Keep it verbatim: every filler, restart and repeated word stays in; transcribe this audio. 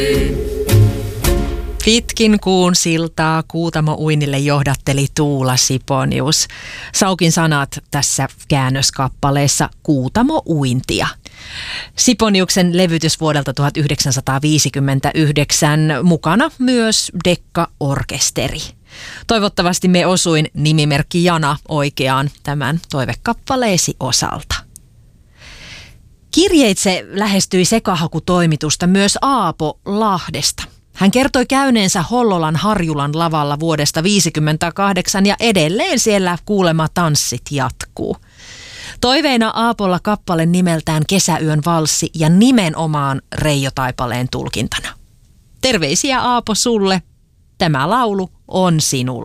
Pitkin kuun siltaa Kuutamo-uinnille johdatteli Tuula Siponius. Saukin sanat tässä käännöskappaleessa Kuutamo-uintia. Siponiuksen levytys vuodelta tuhatyhdeksänsataaviisikymmentäyhdeksän, mukana myös Dekka-orkesteri. Toivottavasti me osuin nimimerkki Jana oikeaan tämän toivekappaleesi osalta. Kirjeitse lähestyi sekahakutoimitusta myös Aapo Lahdesta. Hän kertoi käyneensä Hollolan Harjulan lavalla vuodesta tuhatyhdeksänsataaviisikymmentäkahdeksan ja edelleen siellä kuulema tanssit jatkuu. Toiveina Aapolla kappale nimeltään Kesäyön valssi ja nimenomaan Reijo Taipaleen tulkintana. Terveisiä Aapo sulle. Tämä laulu on sinulle.